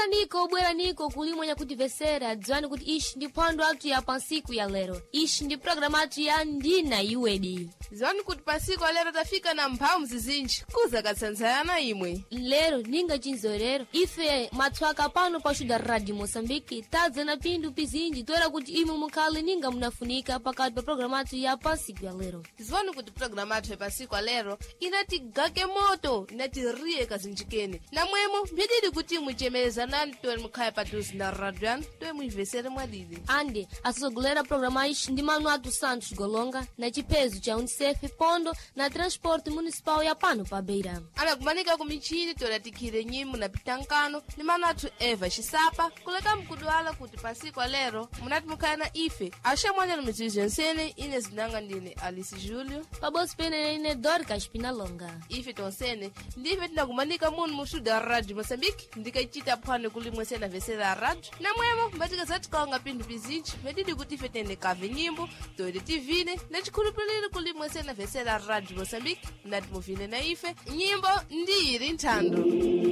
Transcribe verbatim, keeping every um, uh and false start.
Bwera niko, bwera niko kulimwenya kutivesera, dzwani kuti ishi ndi phwando atu ya pansiku ya lero. Ishi ndi programa atu ya ndina iwedi. Dzwani kuti pansiku ya lero tafika na mphamu zizinji, kuza katsanzayana imwe. Lero ninga chinzorero, ife matwaka pano pa Shuda Radio Mosambiki, tadza na pindu pizinji, toera kuti imwe mukhale ninga munafunika pakati pa programa atu ya pansiku ya lero. Dzwani kuti programa atu ya pansiku ya lero, inati gake moto, inati riye kazinjikeni. Na mwemo, mbedidi kuti muchemeleza nani tuwe mkhaya patuzi na radyan, tuwe muivesere mwadidi. Ande, asogolera programa ishi ndi Manu atu Santos Golonga, na chipezo cha Unicef Pondo, na transporte municipal ya pano pa Beira. Ana kumanika kumichini tuwe tikire nyimu na pitankano, ni Manu atu Eva Shisapa, kuleka mkuduala kuti pansiku ya lero, munati mkhaya na ife. Asha mwanya numizizi yonsene, ine zinanga ndine Alice Julio. Pabosi pene ine Dorcas Pinalonga. Ife tonsene, ndife tina kumanika munu mushuda Radio Mosambiki, ndika ichita phwando kulimwe sena vesera radio. Na mwemo, mbatika zati kaonga pindu pizinji, medidi kuti ife tende kave nyimbo, toede tivine, na chikulupilili kulimwe sena vesera Radio Mosambiki, nati muvine na ife, nyimbo ndiri ntando.